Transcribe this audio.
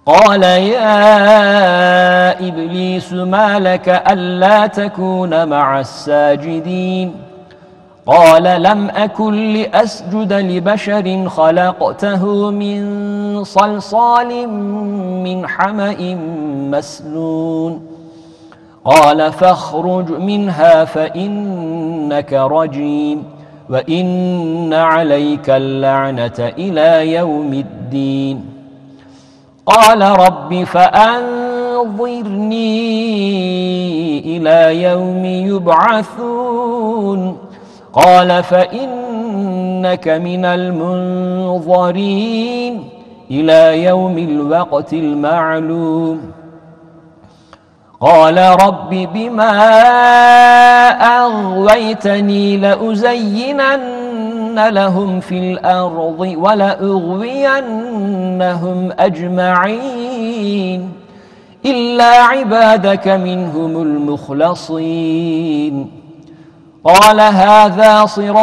قال يا إبليس ما لك ألا تكون مع الساجدين قال لم أكن لأسجد لبشر خلقته من صلصال من حمأ مسنون قال فاخرج منها فإنك رجيم وإن عليك اللعنة إلى يوم الدين قال رب فأنظرني إلى يوم يبعثون قال فإنك من المنظرين إلى يوم الوقت المعلوم قال رب بما أغويتني لأزينن لهم في الأرض ولأغوينهم أجمعين إلا عبادك منهم المخلصين قال هذا صراط